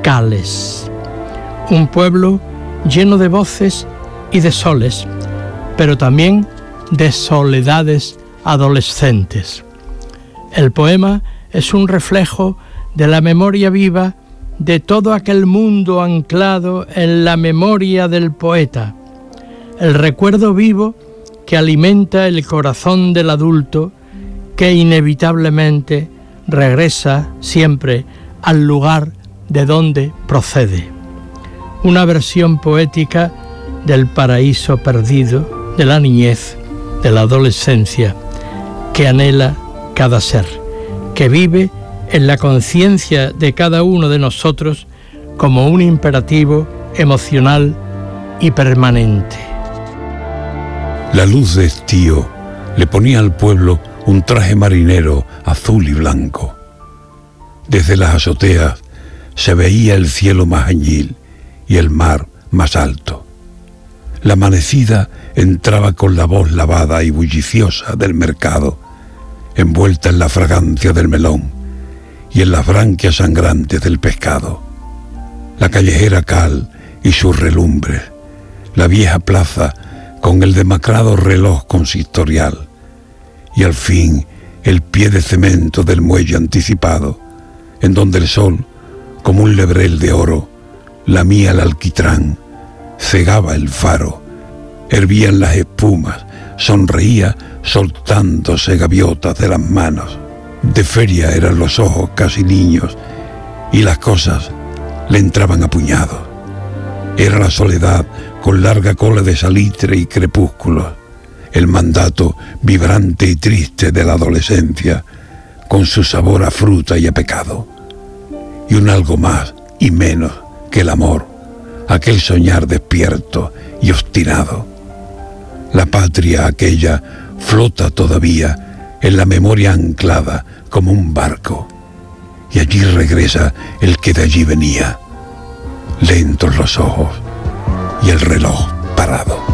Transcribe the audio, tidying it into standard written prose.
Cales. Un pueblo lleno de voces y de soles, pero también de soledades adolescentes. El poema es un reflejo de la memoria viva de todo aquel mundo anclado en la memoria del poeta, el recuerdo vivo que alimenta el corazón del adulto que inevitablemente regresa siempre al lugar de donde procede. Una versión poética del paraíso perdido, de la niñez, de la adolescencia, que anhela cada ser, que vive en la conciencia de cada uno de nosotros como un imperativo emocional y permanente. La luz de estío le ponía al pueblo un traje marinero azul y blanco. Desde las azoteas se veía el cielo más añil y el mar más alto. La amanecida entraba con la voz lavada y bulliciosa del mercado, envuelta en la fragancia del melón y en las branquias sangrantes del pescado. La callejera cal y sus relumbres, la vieja plaza con el demacrado reloj consistorial, y al fin el pie de cemento del muelle anticipado, en donde el sol, como un lebrel de oro, lamía el alquitrán, cegaba el faro, hervían las espumas, sonreía soltándose gaviotas de las manos. De feria eran los ojos casi niños, y las cosas le entraban a puñados. Era la soledad con larga cola de salitre y crepúsculos, el mandato vibrante y triste de la adolescencia, con su sabor a fruta y a pecado, y un algo más y menos que el amor, aquel soñar despierto y obstinado. La patria aquella flota todavía en la memoria anclada como un barco, y allí regresa el que de allí venía, lentos los ojos y el reloj parado.